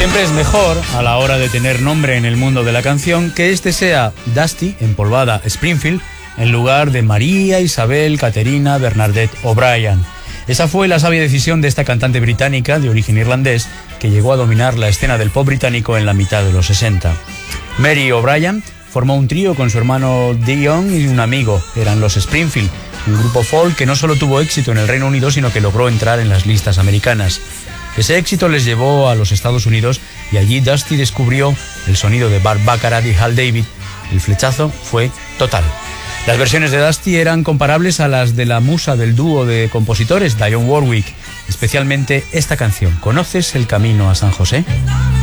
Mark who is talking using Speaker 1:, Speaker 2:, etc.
Speaker 1: Siempre es mejor, a la hora de tener nombre en el mundo de la canción, que este sea Dusty, empolvada Springfield, en lugar de María Isabel Caterina Bernadette O'Brien. Esa fue la sabia decisión de esta cantante británica de origen irlandés que llegó a dominar la escena del pop británico en la mitad de los 60. Mary O'Brien formó un trío con su hermano Dion y un amigo. Eran los Springfield, un grupo folk que no solo tuvo éxito en el Reino Unido, sino que logró entrar en las listas americanas. Ese éxito les llevó a los Estados Unidos y allí Dusty descubrió el sonido de Burt Bacharach y Hal David. El flechazo fue total. Las versiones de Dusty eran comparables a las de la musa del dúo de compositores Dionne Warwick, especialmente esta canción, ¿Conoces el camino a San José?